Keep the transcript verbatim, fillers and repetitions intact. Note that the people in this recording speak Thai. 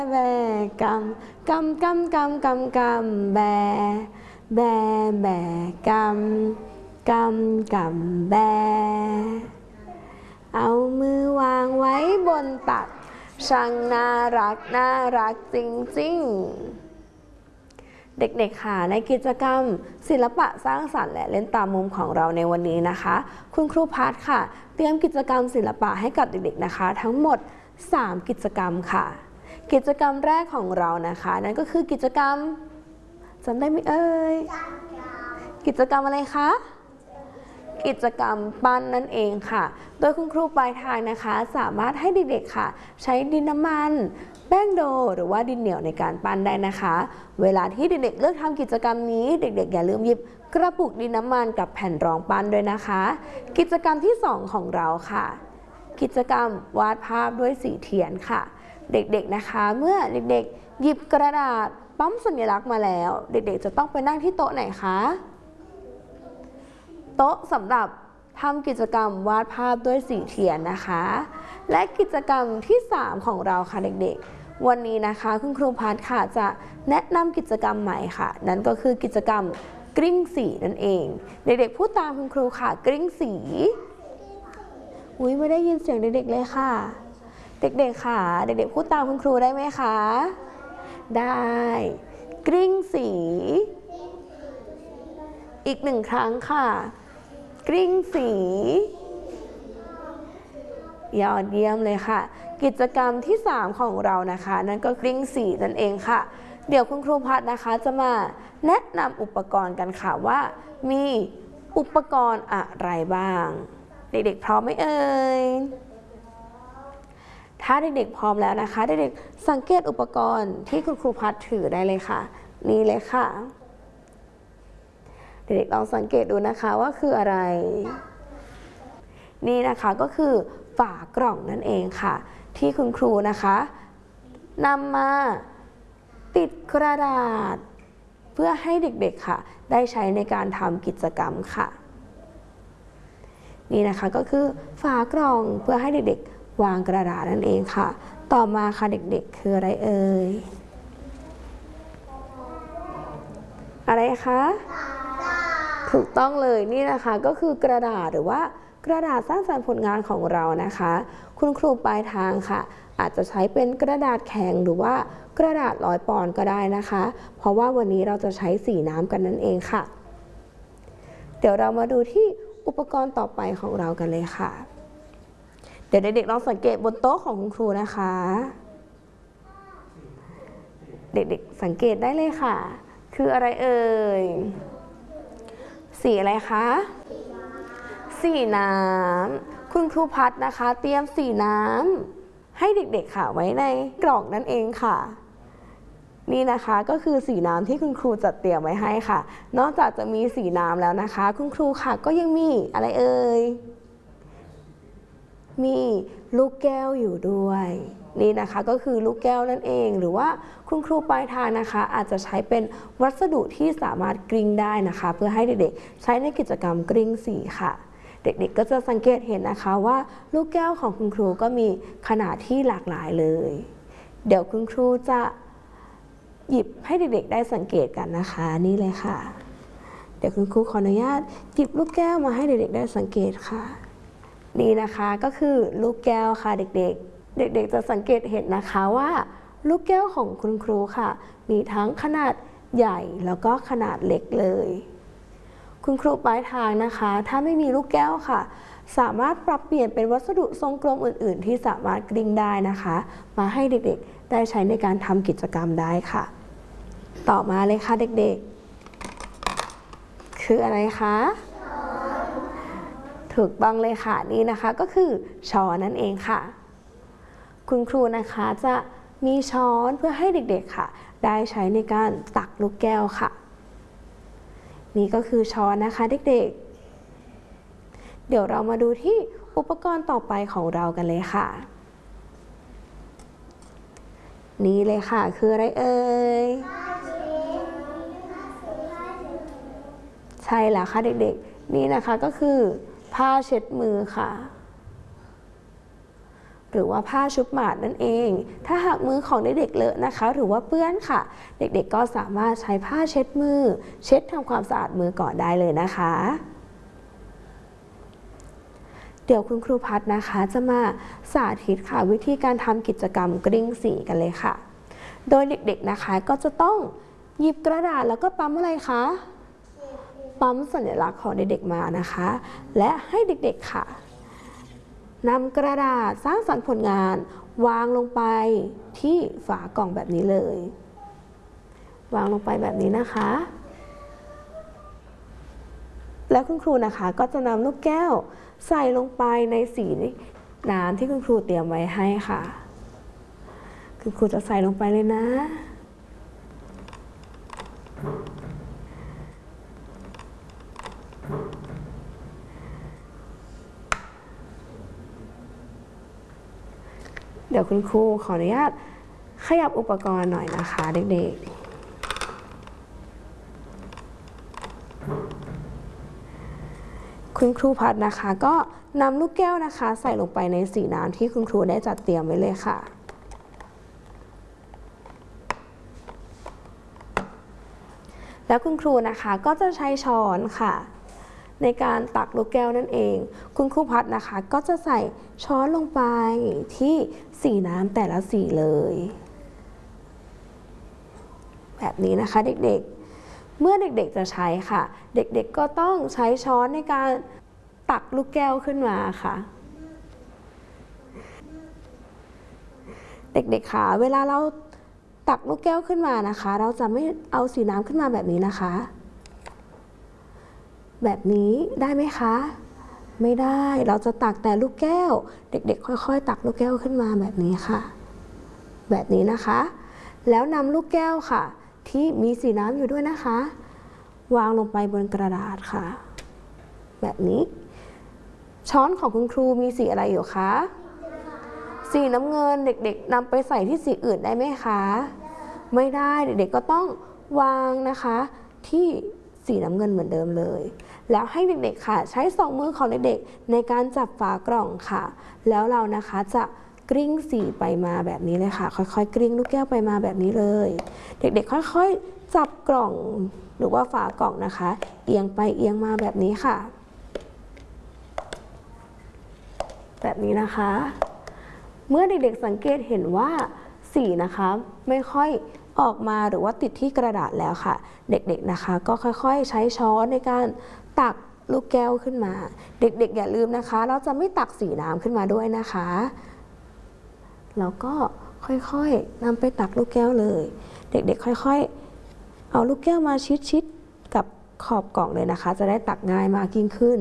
แบกำกำกำกำกำกำแบแบแบกำกำกำแบเอามือวางไว้บนตักช่างน่ารักน่ารักจริงๆเด็กๆค่ะในกิจกรรมศิลปะสร้างสรรค์และเล่นตามมุมของเราในวันนี้นะคะคุณครูพัฒน์ค่ะเตรียมกิจกรรมศิลปะให้กับเด็กๆนะคะทั้งหมดสามกิจกรรมค่ะกิจกรรมแรกของเรานะคะนั่นก็คือกิจกรรมจำได้ไหมเอ่ยกิจกรรมอะไรคะกิจกรรมปั้นนั่นเองค่ะโดยคุณครูปลายทางนะคะสามารถให้เด็กๆค่ะใช้ดินน้ำมันแป้งโดหรือว่าดินเหนียวในการปั้นได้นะคะเวลาที่เด็กๆเลือกทำกิจกรรมนี้เด็กๆอย่าลืมหยิบกระปุกดินน้ำมันกับแผ่นรองปั้นด้วยนะคะกิจกรรมที่สองของเราค่ะกิจกรรมวาดภาพด้วยสีเทียนค่ะเด็กๆนะคะเมื่อเด็กๆหยิบกระดาษปั๊มสัญลักษณ์มาแล้วเด็กๆจะต้องไปนั่งที่โต๊ะไหนคะโต๊ะสำหรับทำกิจกรรมวาดภาพด้วยสีเทียนนะคะและกิจกรรมที่สามของเราค่ะเด็กๆวันนี้นะคะคุณครูพัฒน์ค่ะจะแนะนำกิจกรรมใหม่ค่ะนั่นก็คือกิจกรรมกลิ้งสีนั่นเองเด็กๆพูดตามคุณครูค่ะกลิ้งสีอุ้ยไม่ได้ยินเสียงเด็กๆเลยค่ะเด็กๆค่ะเด็กๆพูดตามคุณครูได้ไหมคะได้กลิ้งสีอีกหนึ่งครั้งค่ะกลิ้งสียอดเยี่ยมเลยค่ะกิจกรรมที่สามของเรานะคะนั่นก็กลิ้งสีนั่นเองค่ะเดี๋ยวคุณครูพัฒน์นะคะจะมาแนะนำอุปกรณ์กันค่ะว่ามีอุปกรณ์อะไรบ้างเด็กๆพร้อมไหมเอ่ยถ้าเด็กๆพร้อมแล้วนะคะเด็กๆสังเกตอุปกรณ์ที่คุณครูพัฒน์ถือได้เลยค่ะนี่เลยค่ะเด็กๆลองสังเกตดูนะคะว่าคืออะไรนี่นะคะก็คือฝากล่องนั่นเองค่ะที่คุณครูนะคะนำมาติดกระดาษเพื่อให้เด็กๆค่ะได้ใช้ในการทำกิจกรรมค่ะนี่นะคะก็คือฝากล่องเพื่อให้เด็กๆวางกระดาษนั่นเองค่ะต่อมาค่ะเด็กๆคืออะไรเอ่ยอะไรคะถูกต้องเลยนี่นะคะก็คือกระดาษหรือว่ากระดาษสร้างสรรค์ผลงานของเรานะคะคุณครูปลายทางค่ะอาจจะใช้เป็นกระดาษแข็งหรือว่ากระดาษร้อยปอนด์ก็ได้นะคะเพราะว่าวันนี้เราจะใช้สีน้ำกันนั่นเองค่ะเดี๋ยวเรามาดูที่อุปกรณ์ต่อไปของเรากันเลยค่ะเดี๋ยวเด็กๆลองสังเกตบนโต๊ะของคุณครูนะคะเด็กๆสังเกตได้เลยค่ะคืออะไรเอ่ยสีอะไรคะสีน้ำคุณครูพัฒน์นะคะเตรียมสีน้ำให้เด็กๆค่ะไว้ในกล่องนั่นเองค่ะนี่นะคะก็คือสีน้ำที่คุณครูจัดเตรียมไว้ให้ค่ะนอกจากจะมีสีน้ำแล้วนะคะคุณครูค่ะก็ยังมีอะไรเอ่ยมีลูกแก้วอยู่ด้วยนี่นะคะก็คือลูกแก้วนั่นเองหรือว่าคุณครูปลายทางนะคะอาจจะใช้เป็นวัสดุที่สามารถกลิ้งได้นะคะเพื่อให้เด็กๆใช้ในกิจกรรมกลิ้งสีค่ะเด็กๆก็จะสังเกตเห็นนะคะว่าลูกแก้วของคุณครูก็มีขนาดที่หลากหลายเลยเดี๋ยวคุณครูจะหยิบให้เด็กๆได้สังเกตกันนะคะนี่เลยค่ะเดี๋ยวคุณครูขออนุญาตหยิบลูกแก้วมาให้เด็กๆได้สังเกตค่ะนี่นะคะก็คือลูกแก้วค่ะเด็กๆเด็กๆจะสังเกตเห็นนะคะว่าลูกแก้วของคุณครูค่ะมีทั้งขนาดใหญ่แล้วก็ขนาดเล็กเลยคุณครูปลายทางนะคะถ้าไม่มีลูกแก้วค่ะสามารถปรับเปลี่ยนเป็นวัสดุทรงกลมอื่นๆที่สามารถกลิ้งได้นะคะมาให้เด็กๆได้ใช้ในการทำกิจกรรมได้ค่ะต่อมาเลยค่ะเด็กๆคืออะไรคะถูกต้องเลยค่ะนี่นะคะก็คือช้อนนั่นเองค่ะคุณครูนะคะจะมีช้อนเพื่อให้เด็กๆค่ะได้ใช้ในการตักลูกแก้วค่ะนี่ก็คือช้อนนะคะเด็กๆเดี๋ยวเรามาดูที่อุปกรณ์ต่อไปของเรากันเลยค่ะนี่เลยค่ะคืออะไรเอ่ยใช่แล้วค่ะเด็กๆนี่นะคะก็คือผ้าเช็ดมือค่ะหรือว่าผ้าชุบหมาดนั่นเอง ถ้าหากมือของเด็กๆเลอะนะคะหรือว่าเปื้อนค่ะเด็กๆก็สามารถใช้ผ้าเช็ดมือเช็ดทำความสะอาดมือก่อนได้เลยนะคะเดี๋ยวคุณครูพัฒนะคะจะมาสาธิตค่ะวิธีการทำกิจกรรมกริ้งสีกันเลยค่ะโดยเด็กๆนะคะก็จะต้องหยิบกระดาษแล้วก็ปั๊มอะไรคะปั๊มสัญลักษณ์ของเด็กๆมานะคะและให้เด็กๆค่ะนำกระดาษสร้างสรรค์ผลงานวางลงไปที่ฝากล่องแบบนี้เลยวางลงไปแบบนี้นะคะแล้วคุณครูนะคะก็จะนำลูกแก้วใส่ลงไปในสีน้ำที่คุณครูเตรียมไว้ให้ค่ะคุณครูจะใส่ลงไปเลยนะเดี๋ยวคุณครูขออนุญาตขยับอุปกรณ์หน่อยนะคะเด็กๆคุณครูพัฒนะคะก็นำลูกแก้วนะคะใส่ลงไปในสีน้ำที่คุณครูได้จัดเตรียมไว้เลยค่ะแล้วคุณครูนะคะก็จะใช้ช้อนค่ะในการตักลูกแก้วนั่นเองคุณครูพัฒนะคะก็จะใส่ช้อนลงไปที่สีน้ำแต่ละสีเลยแบบนี้นะคะเด็กๆเมื่อเด็กๆจะใช้ค่ะเด็กๆก็ต้องใช้ช้อนในการตักลูกแก้วขึ้นมาค่ะเด็กๆค่ะเวลาเราตักลูกแก้วขึ้นมานะคะเราจะไม่เอาสีน้ำขึ้นมาแบบนี้นะคะแบบนี้ได้ไหมคะไม่ได้เราจะตักแต่ลูกแก้วเด็กๆค่อยๆตักลูกแก้วขึ้นมาแบบนี้ค่ะแบบนี้นะคะแล้วนำลูกแก้วค่ะที่มีสีน้ำอยู่ด้วยนะคะวางลงไปบนกระดาษค่ะแบบนี้ช้อนของคุณครูมีสีอะไรอยู่คะสีน้ำเงินเด็กๆนำไปใส่ที่สีอื่นได้ไหมคะไม่ได้เด็กๆก็ต้องวางนะคะที่สีน้ำเงินเหมือนเดิมเลยแล้วให้เด็กๆค่ะใช้สองมือของเด็กๆในการจับฝากล่องค่ะแล้วเรานะคะจะกริ้งสีไปมาแบบนี้เลยค่ะค่อยๆกริ้งลูกแก้วไปมาแบบนี้เลยเด็กๆค่อยๆจับกล่องหรือว่าฝากล่องนะคะเอียงไปเอียงมาแบบนี้ค่ะแบบนี้นะคะเมื่อเด็กๆสังเกตเห็นว่าสีนะคะไม่ค่อยออกมาหรือว่าติดที่กระดาษแล้วค่ะเด็กๆนะคะก็ค่อยๆใช้ช้อนในการตักลูกแก้วขึ้นมาเด็กๆอย่าลืมนะคะเราจะไม่ตักสีน้ำขึ้นมาด้วยนะคะแล้วก็ค่อยๆนำไปตักลูกแก้วเลยเด็กๆค่อยๆเอาลูกแก้วมาชิดๆกับขอบกล่องเลยนะคะจะได้ตักง่ายมากยิ่งขึ้น